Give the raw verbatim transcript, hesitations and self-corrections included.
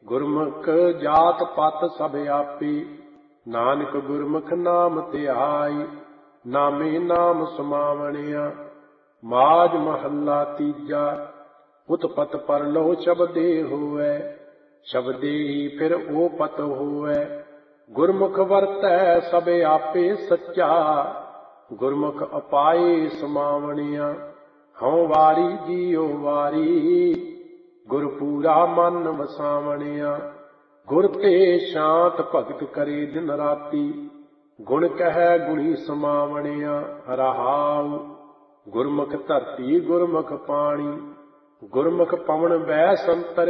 ਗੁਰਮੁਖ ਜਾਤ ਪਤ ਸਭ ਆਪੇ, ਨਾਨਕ ਗੁਰਮੁਖ ਨਾਮ ਧਿਆਈ। ਨਾਮੇ ਨਾਮ ਸਮਾਵਣਿਆ, ਮਾਝ ਮਹੱਲਾ ਤੀਜਾ। ਉਤਪਤ ਪਰਲੋ ਸ਼ਬਦੇ ਹੋਵੈ, ਸ਼ਬਦੇ ਹੀ ਫਿਰ ਉਹ ਪਤ ਹੋਵੈ। ਗੁਰਮੁਖ ਵਰਤੈ ਸਭ ਆਪੇ ਸੱਚਾ, ਗੁਰਮੁਖ ਅਪਾਏ ਸਮਾਵਣਿਆ। ਹਉ ਵਾਰੀ ਜੀਉ ਵਾਰੀ, ਗੁਰ ਪੂਰਾ ਮਨ ਵਸਾਵਣਿਆ। ਗੁਰ ਤੇ ਸ਼ਾਂਤ ਭਗਤ ਕਰੇ ਦਿਨ ਰਾਤੀ, ਗੁਣ ਕਹੈ ਗੁਣੀ ਸਮਾਵਣਿਆ। ਰਹਾਉ ਗੁਰਮੁਖ ਧਰਤੀ ਗੁਰਮੁਖ ਪਾਣੀ, ਗੁਰਮੁਖ ਪਵਨ ਬੈ ਸੰਤਰ